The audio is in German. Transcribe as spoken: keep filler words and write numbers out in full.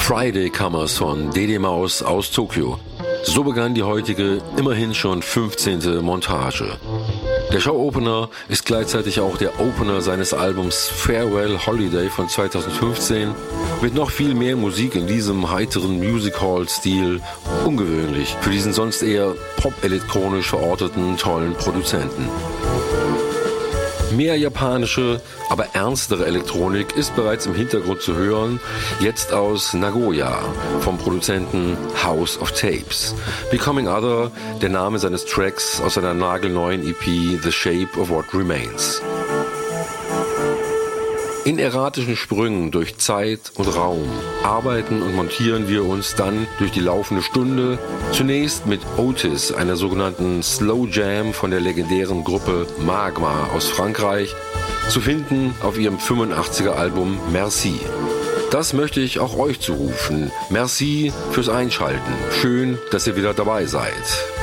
Friday Comers von D D Maus aus Tokio. So begann die heutige, immerhin schon fünfzehnte Montage. Der Show-Opener ist gleichzeitig auch der Opener seines Albums Farewell Holiday von zweitausendfünfzehn mit noch viel mehr Musik in diesem heiteren Music-Hall-Stil, ungewöhnlich für diesen sonst eher pop-elektronisch verorteten tollen Produzenten. Mehr japanische, aber ernstere Elektronik ist bereits im Hintergrund zu hören, jetzt aus Nagoya vom Produzenten House of Tapes. Becoming Other, der Name seines Tracks aus seiner nagelneuen E P The Shape of What Remains. In erratischen Sprüngen durch Zeit und Raum arbeiten und montieren wir uns dann durch die laufende Stunde, zunächst mit Otis, einer sogenannten Slow Jam von der legendären Gruppe Magma aus Frankreich, zu finden auf ihrem fünfundachtziger Album Merci. Das möchte ich auch euch zurufen. Merci fürs Einschalten. Schön, dass ihr wieder dabei seid.